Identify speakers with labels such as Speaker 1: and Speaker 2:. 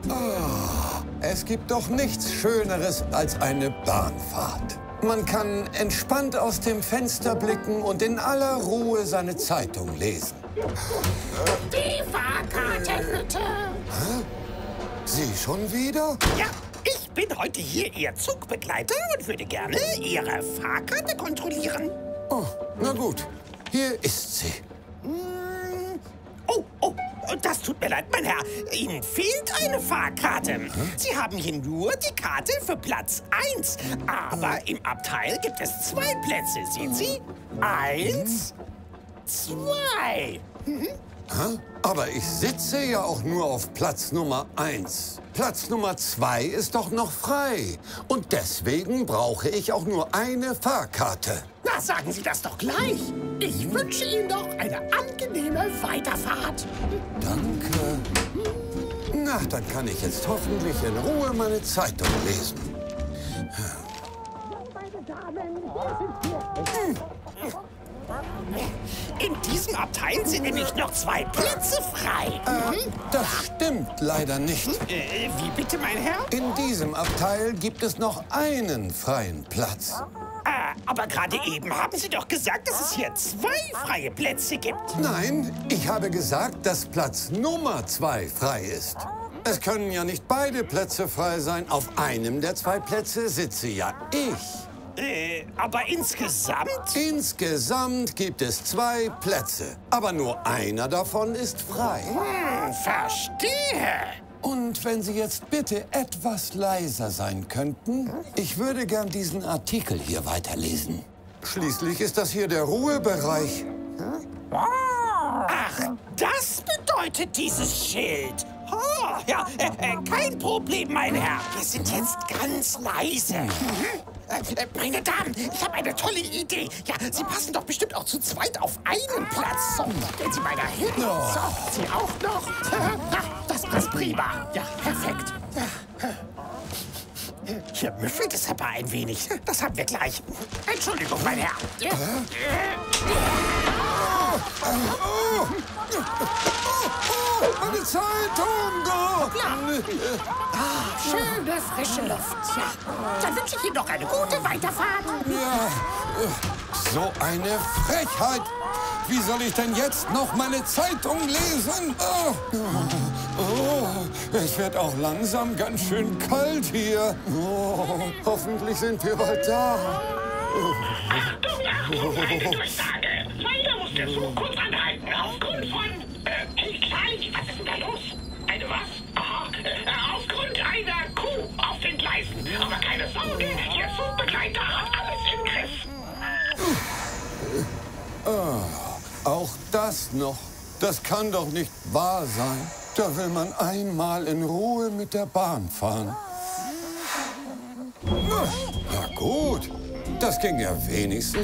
Speaker 1: Es gibt doch nichts Schöneres als eine Bahnfahrt. Man kann entspannt aus dem Fenster blicken und in aller Ruhe seine Zeitung lesen.
Speaker 2: Die Fahrkarte, bitte.
Speaker 1: Hä? Sie schon wieder?
Speaker 2: Ja, ich bin heute hier Ihr Zugbegleiter und würde gerne Ihre Fahrkarte kontrollieren.
Speaker 1: Oh, na gut. Hier ist sie.
Speaker 2: Oh, das tut mir leid, mein Herr. Ihnen fehlt eine Fahrkarte. Sie haben hier nur die Karte für Platz 1. Aber im Abteil gibt es 2 Plätze. Sehen Sie? 1, 2.
Speaker 1: Hä? Aber ich sitze ja auch nur auf Platz Nummer 1. Platz Nummer 2 ist doch noch frei. Und deswegen brauche ich auch nur eine Fahrkarte.
Speaker 2: Na, sagen Sie das doch gleich. Ich wünsche Ihnen doch eine angenehme Weiterfahrt.
Speaker 1: Danke. Na, dann kann ich jetzt hoffentlich in Ruhe meine Zeitung lesen.
Speaker 2: Meine Damen, in diesem Abteil sind nämlich noch 2 Plätze frei.
Speaker 1: Das stimmt leider nicht.
Speaker 2: Wie bitte, mein Herr?
Speaker 1: In diesem Abteil gibt es noch einen freien Platz.
Speaker 2: Aber gerade eben haben Sie doch gesagt, dass es hier 2 freie Plätze gibt.
Speaker 1: Nein, ich habe gesagt, dass Platz Nummer 2 frei ist. Es können ja nicht beide Plätze frei sein. Auf einem der 2 Plätze sitze ja ich.
Speaker 2: Aber insgesamt?
Speaker 1: Insgesamt gibt es 2 Plätze, aber nur einer davon ist frei.
Speaker 2: Verstehe.
Speaker 1: Und wenn Sie jetzt bitte etwas leiser sein könnten, ich würde gern diesen Artikel hier weiterlesen. Schließlich ist das hier der Ruhebereich.
Speaker 2: Ach, das bedeutet dieses Schild. Oh, ja, kein Problem, mein Herr. Wir sind jetzt ganz leise. Meine Damen, ich habe eine tolle Idee. Ja, Sie passen doch bestimmt auch zu zweit auf einen Platz. So, gehen Sie mal dahin. So, Sie auch noch. Das passt prima. Ja, perfekt. Hier müffelt es aber ein wenig. Das haben wir gleich. Entschuldigung, mein Herr.
Speaker 1: Meine Zeitung!
Speaker 2: Schöne, frische Luft. Ja, dann wünsche ich Ihnen noch eine gute Weiterfahrt.
Speaker 1: Ja, so eine Frechheit! Wie soll ich denn jetzt noch meine Zeitung lesen? Es wird auch langsam ganz schön kalt hier. Hoffentlich sind wir bald da.
Speaker 3: Achtung, eine Durchsage. Leider muss der Zug kurz anhalten. Aufgrund von... Charlie, was ist denn da los? Eine was? Aha, aufgrund einer Kuh auf den Gleisen. Aber keine Sorge, Ihr Zugbegleiter hat alles im Griff.
Speaker 1: Auch das noch. Das kann doch nicht wahr sein. Da will man einmal in Ruhe mit der Bahn fahren. Na gut, das ging ja wenigstens.